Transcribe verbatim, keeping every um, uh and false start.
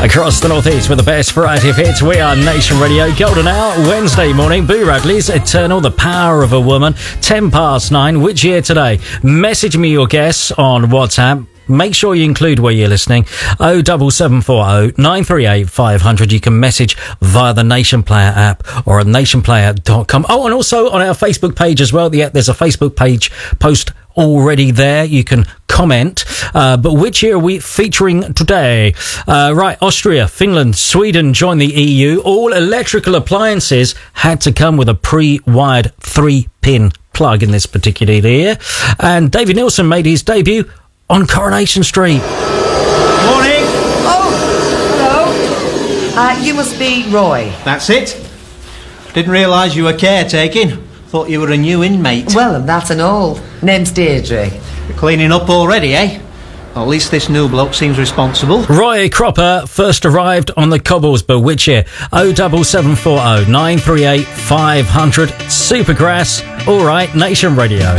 Across the northeast with the best variety of hits, we are Nation Radio. Golden Hour, Wednesday morning. Boo Radley's Eternal, The Power of a Woman. ten past nine. Which year today? Message me your guess on WhatsApp. Make sure you include where you're listening. oh seven seven four oh nine three eight five hundred. You can message via the Nation Player app or at nation player dot com. Oh, and also on our Facebook page as well. Yeah, there's a Facebook page post already there. You can comment. Uh, but which year are we featuring today? Uh, right, Austria, Finland, Sweden joined the E U. All electrical appliances had to come with a pre-wired three-pin plug in this particular year. And David Nilsson made his debut on Coronation Street. Morning. Oh, hello. Uh, you must be Roy. That's it. Didn't realise you were caretaking. Thought you were a new inmate. Well, that's an old. Name's Deirdre. You're cleaning up already, eh? Well, at least this new bloke seems responsible. Roy Cropper first arrived on the cobbles, but which year? oh seven seven four oh nine three eight five hundred. Supergrass. All right, Nation Radio.